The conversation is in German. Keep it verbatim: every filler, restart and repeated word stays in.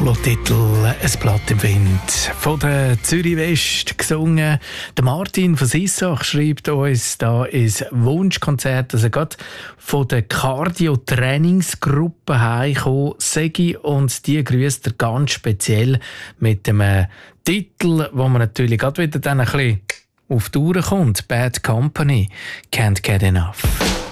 Solotitel «Ein Blatt im Wind» von der Zürich West gesungen. Der Martin von Sissach schreibt uns da ins Wunschkonzert, dass er gerade von der Cardio-Trainingsgruppe heimgekommen sei, und die grüßt er ganz speziell mit einem Titel, wo man natürlich gerade wieder dann ein bisschen auf die Tour kommt. «Bad Company», «Can't Get Enough».